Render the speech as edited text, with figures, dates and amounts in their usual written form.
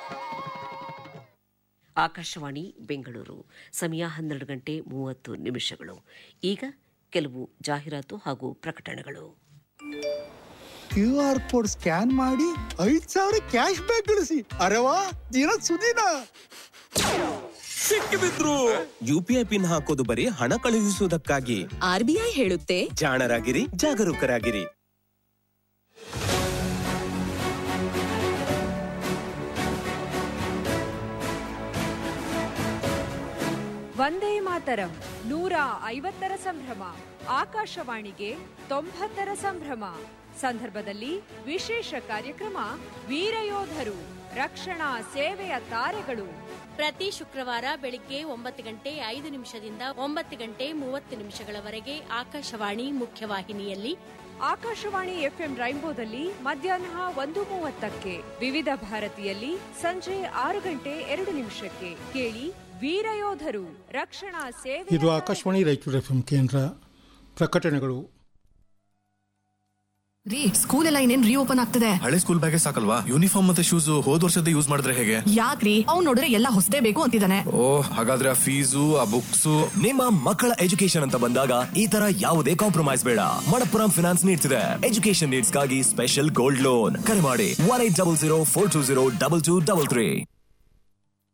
ಆಕಾಶವಾಣಿ ಬೆಂಗಳೂರು. ಸಮಯ 12:30. ಈಗ ಕೆಲವು ಜಾಹೀರಾತು ಹಾಗೂ ಪ್ರಕಟಣೆಗಳು. QR ಕೋಡ್ ಸ್ಕ್ಯಾನ್ ಮಾಡಿ 5,000 ಕ್ಯಾಶ್ ಬ್ಯಾಕ್ ಗಳಿಸಿ. ಅರೆವಾ, ದಿನ ಸುದಿನ ಸಿಕ್ಕಿಬಿದ್ರು. UPI ಪಿನ್ ಹಾಕೋದು ಬರೀ ಹಣ ಕಳುಹಿಸುವುದಕ್ಕಾಗಿ. RBI ಹೇಳುತ್ತೆ, ಜಾಣರಾಗಿರಿ, ಜಾಗರೂಕರಾಗಿರಿ. ವಂದೇ ಮಾತರಂ 150ರ ಸಂಭ್ರಮ. ಆಕಾಶವಾಣಿಗೆ 90ರ ಸಂಭ್ರಮ ಸಂದರ್ಭದಲ್ಲಿ ವಿಶೇಷ ಕಾರ್ಯಕ್ರಮ ವೀರಯೋಧರು, ರಕ್ಷಣಾ ಸೇವೆಯ ತಾರೆಗಳು. ಪ್ರತಿ ಶುಕ್ರವಾರ ಬೆಳಿಗ್ಗೆ 9:05 9:30 ಆಕಾಶವಾಣಿ ಮುಖ್ಯವಾಹಿನಿಯಲ್ಲಿ, ಆಕಾಶವಾಣಿ FM ರೈನ್ಬೋದಲ್ಲಿ ಮಧ್ಯಾಹ್ನ 1:30, ವಿವಿಧ ಭಾರತಿಯಲ್ಲಿ ಸಂಜೆ 6:02 ಕೇಳಿ ವೀರಯೋಧರು, ರಕ್ಷಣಾ ಸೇವೆ. ಇದು ಆಕಾಶವಾಣಿ ರಾಯಚೂರು FM ಕೇಂದ್ರ. ಪ್ರಕಟಣೆಗಳು. ರೀ, ಸ್ಕೂಲ್ ಎಲ್ಲ ಇನ್ನೇನ್ ರೀಓಪನ್ ಆಗ್ತದೆ. ಹಳೆ ಸ್ಕೂಲ್ ಬ್ಯಾಗೇ ಸಾಕಲ್ವಾ? ಯೂನಿಫಾರ್ಮ್ ಮತ್ತೆ ಶೂಸ್ ಹೋದ್ ವರ್ಷದ ಯೂಸ್ ಮಾಡಿದ್ರೆ ಹೇಗೆ? ಯಾಕ್ರಿ, ಅವ್ನು ನೋಡಿದ್ರೆ ಎಲ್ಲ ಹೊಸದೇ ಬೇಕು ಅಂತಿದ್ದಾನೆ. ಹಾಗಾದ್ರೆ ಆ ಫೀಸು, ಆ ಬುಕ್ಸ್. ನಿಮ್ಮ ಮಕ್ಕಳ ಎಜುಕೇಶನ್ ಅಂತ ಬಂದಾಗ ಈ ತರ ಯಾವುದೇ ಕಾಂಪ್ರಮೈಸ್ ಬೇಡ. ಮಣಪ್ಪುರಂ ಫಿನಾನ್ಸ್ ನೀಡ್ಸ್ ಇದೆ ಎಜುಕೇಶನ್ ನೀಡ್ಸ್ ಗಾಗಿ ಸ್ಪೆಷಲ್ ಗೋಲ್ಡ್ ಲೋನ್. ಕರೆ ಮಾಡಿ 1800 420 2233.